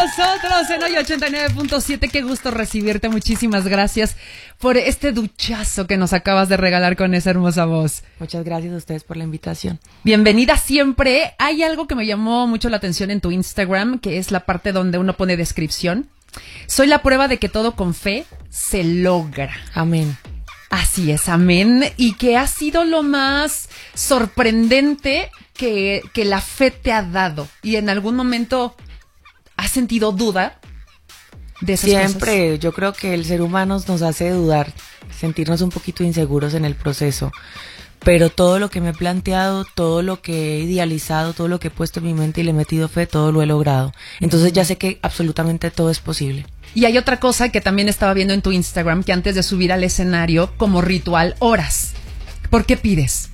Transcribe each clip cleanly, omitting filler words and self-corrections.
nosotros en hoy 89.7. Qué gusto recibirte. Muchísimas gracias por este duchazo que nos acabas de regalar con esa hermosa voz. Muchas gracias a ustedes por la invitación. Bienvenida siempre. Hay algo que me llamó mucho la atención en tu Instagram, que es la parte donde uno pone descripción. Soy la prueba de que todo con fe se logra. Amén. Así es, amén. Y que ha sido lo más sorprendente que la fe te ha dado. Y en algún momento has sentido duda de esas cosas. Siempre, yo creo que el ser humano nos hace dudar, sentirnos un poquito inseguros en el proceso. Pero todo lo que me he planteado, todo lo que he idealizado, todo lo que he puesto en mi mente y le he metido fe, todo lo he logrado. Entonces ya sé que absolutamente todo es posible. Y hay otra cosa que también estaba viendo en tu Instagram, que antes de subir al escenario, como ritual, oras. ¿Por qué pides?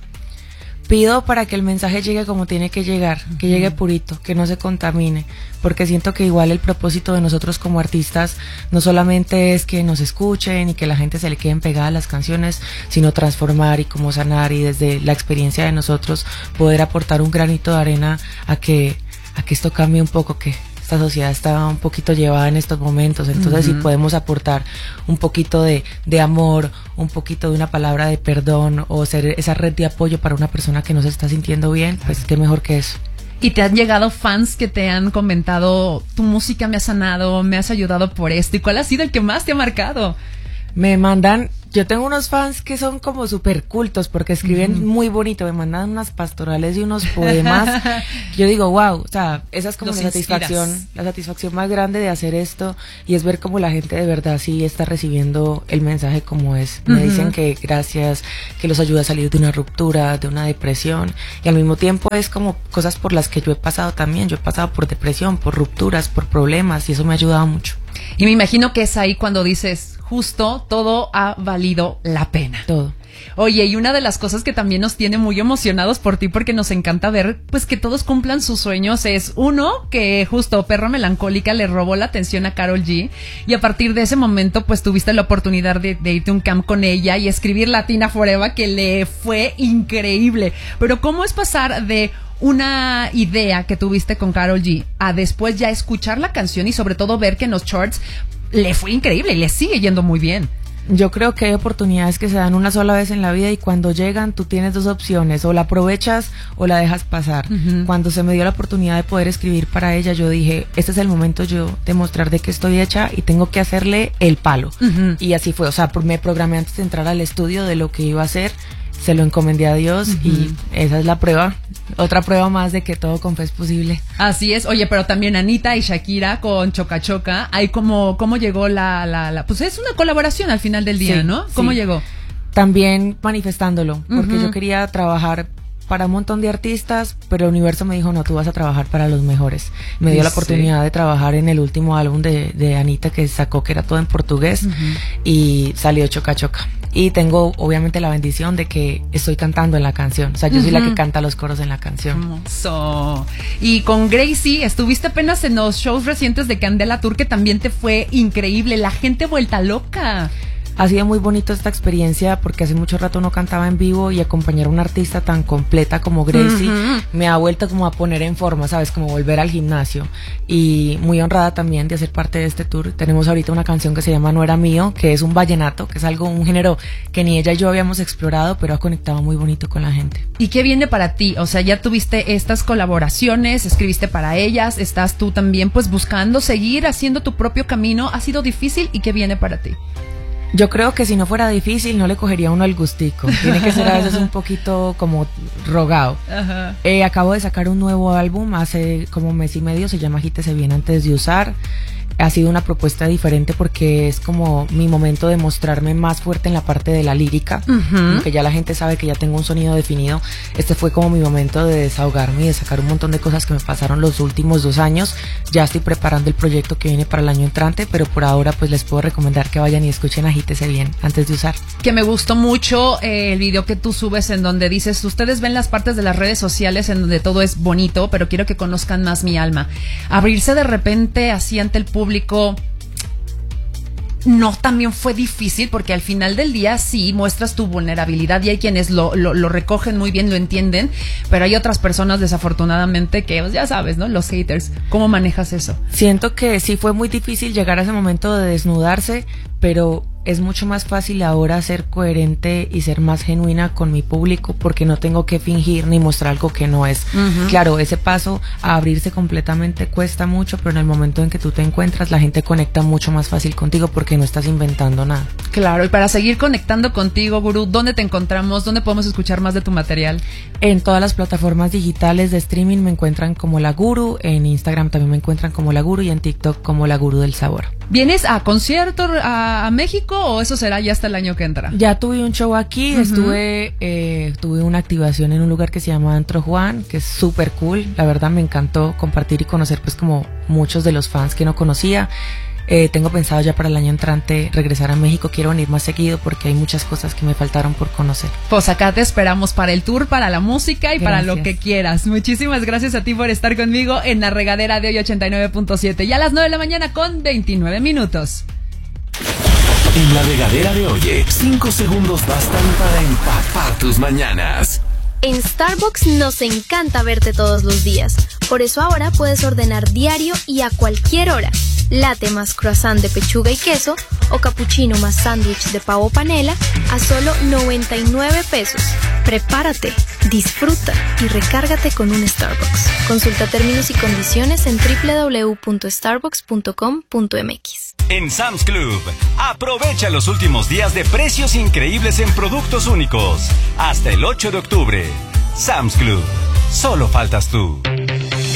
Pido para que el mensaje llegue como tiene que llegar, que llegue purito, que no se contamine, porque siento que igual el propósito de nosotros como artistas no solamente es que nos escuchen y que la gente se le queden pegadas las canciones, sino transformar y como sanar y desde la experiencia de nosotros poder aportar un granito de arena a que esto cambie un poco, que esta sociedad está un poquito llevada en estos momentos. Entonces si podemos aportar un poquito de amor, un poquito de una palabra de perdón o ser esa red de apoyo para una persona que no se está sintiendo bien, pues qué mejor que eso. ¿Y te han llegado fans que te han comentado, tu música me ha sanado, me has ayudado por esto? ¿Y cuál ha sido el que más te ha marcado? Me mandan, yo tengo unos fans que son como súper cultos porque escriben muy bonito, me mandan unas pastorales y unos poemas. Yo digo, wow, o sea, esa es como la satisfacción más grande de hacer esto, y es ver cómo la gente de verdad sí está recibiendo el mensaje como es. Me dicen que gracias, que los ayuda a salir de una ruptura, de una depresión, y al mismo tiempo es como cosas por las que yo he pasado también. Yo he pasado por depresión, por rupturas, por problemas, y eso me ha ayudado mucho. Y me imagino que es ahí cuando dices, justo, todo ha valido la pena. Todo. Oye, y una de las cosas que también nos tiene muy emocionados por ti, porque nos encanta ver, pues, que todos cumplan sus sueños, es uno, que justo Perra Melancólica le robó la atención a Karol G, y a partir de ese momento, pues, tuviste la oportunidad de irte a un camp con ella y escribir Latina Forever, que le fue increíble. Pero ¿cómo es pasar de una idea que tuviste con Karol G a después ya escuchar la canción y sobre todo ver que en los charts le fue increíble y le sigue yendo muy bien? Yo creo que hay oportunidades que se dan una sola vez en la vida, y cuando llegan tú tienes dos opciones: o la aprovechas o la dejas pasar. Cuando se me dio la oportunidad de poder escribir para ella, yo dije, este es el momento yo de mostrar de qué estoy hecha y tengo que hacerle el palo. Y así fue, o sea, me programé antes de entrar al estudio de lo que iba a hacer, se lo encomendé a Dios y esa es la prueba, otra prueba más de que todo con fe es posible. Así es. Oye, pero también Anita y Shakira con Choca Choca, hay cómo llegó la pues es una colaboración al final del día, sí, ¿no? ¿Cómo llegó? También manifestándolo, porque yo quería trabajar para un montón de artistas, pero el universo me dijo, no, tú vas a trabajar para los mejores. Me dio la oportunidad de trabajar en el último álbum de Anita que sacó, que era todo en portugués, y salió Choca Choca. Y tengo obviamente la bendición de que estoy cantando en la canción, o sea, yo soy la que canta los coros en la canción. Hermoso. Y con Gracie, estuviste apenas en los shows recientes de Candela Tour, que también te fue increíble, la gente vuelta loca. Ha sido muy bonito esta experiencia porque hace mucho rato no cantaba en vivo, y acompañar a una artista tan completa como Gracie me ha vuelto como a poner en forma, ¿sabes? Como volver al gimnasio, y muy honrada también de hacer parte de este tour. Tenemos ahorita una canción que se llama No Era Mío, que es un vallenato, que es un género que ni ella y yo habíamos explorado, pero ha conectado muy bonito con la gente. ¿Y qué viene para ti? O sea, ya tuviste estas colaboraciones, escribiste para ellas, estás tú también pues buscando seguir haciendo tu propio camino. ¿Ha sido difícil? ¿Y qué viene para ti? Yo creo que si no fuera difícil no le cogería uno el gustico. Tiene que ser a veces un poquito como rogado. Acabo de sacar un nuevo álbum hace como un mes y medio, se llama Agítese Bien Antes de Usar. Ha sido una propuesta diferente porque es como mi momento de mostrarme más fuerte en la parte de la lírica, que ya la gente sabe que ya tengo un sonido definido. Este fue como mi momento de desahogarme y de sacar un montón de cosas que me pasaron los últimos 2 años. Ya estoy preparando el proyecto que viene para el año entrante, pero por ahora pues les puedo recomendar que vayan y escuchen Agítese Bien Antes de Usar. Que me gustó mucho el video que tú subes en donde dices, ustedes ven las partes de las redes sociales en donde todo es bonito, pero quiero que conozcan más mi alma. Abrirse de repente así ante el público no también fue difícil, porque al final del día sí muestras tu vulnerabilidad y hay quienes lo recogen muy bien, lo entienden, pero hay otras personas desafortunadamente que, pues, ya sabes, ¿no? Los haters. ¿Cómo manejas eso? Siento que sí fue muy difícil llegar a ese momento de desnudarse, pero es mucho más fácil ahora ser coherente y ser más genuina con mi público, porque no tengo que fingir ni mostrar algo que no es. Claro, ese paso a abrirse completamente cuesta mucho, pero en el momento en que tú te encuentras, la gente conecta mucho más fácil contigo porque no estás inventando nada. Claro, y para seguir conectando contigo, Gurú, ¿dónde te encontramos? ¿Dónde podemos escuchar más de tu material? En todas las plataformas digitales de streaming me encuentran como La Gurú, en Instagram también me encuentran como La Gurú y en TikTok como La Gurú del Sabor. ¿Vienes a concierto a México o eso será ya hasta el año que entra? Ya tuve un show aquí, tuve una activación en un lugar que se llama Antro Juan, que es súper cool. La verdad me encantó compartir y conocer pues como muchos de los fans que no conocía. Tengo pensado ya para el año entrante regresar a México. Quiero venir más seguido porque hay muchas cosas que me faltaron por conocer. Pues acá te esperamos para el tour, para la música y gracias. Para lo que quieras. Muchísimas gracias a ti por estar conmigo en La Regadera de hoy 89.7. Ya a las 9 de la mañana con 29 minutos. En La Regadera de Oye, 5 segundos bastan para empapar tus mañanas. En Starbucks nos encanta verte todos los días. Por eso ahora puedes ordenar diario y a cualquier hora. Latte más croissant de pechuga y queso o cappuccino más sándwich de pavo panela a solo 99 pesos. Prepárate, disfruta y recárgate con un Starbucks. Consulta términos y condiciones en www.starbucks.com.mx. En Sam's Club, aprovecha los últimos días de precios increíbles en productos únicos. Hasta el 8 de octubre. Sam's Club, solo faltas tú.